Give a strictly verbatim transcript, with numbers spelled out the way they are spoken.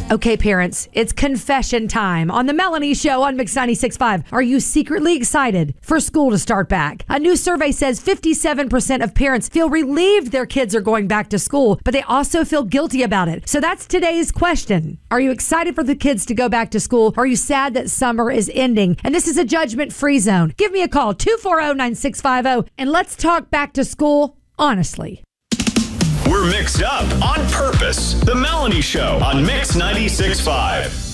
Okay, parents, it's confession time on the Melanie Show on Mix ninety-six point five. Are you secretly excited for school to start back? A new survey says fifty-seven percent of parents feel relieved their kids are going back to school, but they also feel guilty about it. So that's today's question. Are you excited for the kids to go back to school? Or are you sad that summer is ending? And this is a judgment-free zone. Give me a call, two four zero, nine six five zero, and let's talk back to school honestly. We're mixed up on purpose. The Melanie Show on Mix ninety-six point five.